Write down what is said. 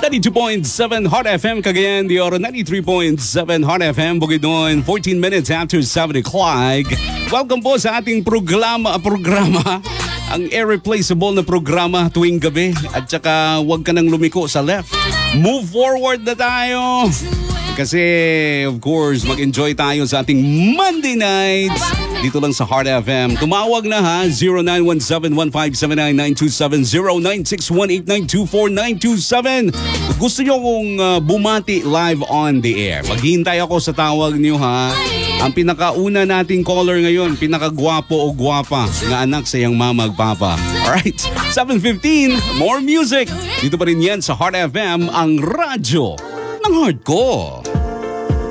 92.7 Hot FM, Cagayan de Oro. 93.7 Hot FM, Bukidnon. 14 minutes after 7 o'clock. Welcome po sa ating programa, ang irreplaceable na programa tuwing gabi. At saka huwag ka nang lumiko sa left. Move forward na tayo. Kasi, of course, mag-enjoy tayo sa ating Monday nights dito lang sa Heart FM. Tumawag na ha, 0917-1579-927, 0961-892-4927. Gusto nyo kong bumati live on the air. Maghihintay ako sa tawag nyo ha. Ang pinakauna nating caller ngayon, pinakagwapo o gwapa na anak sa iyang mama at papa. Alright, 7:15, more music. Dito pa rin yan sa Heart FM, ang radyo ng heart ko.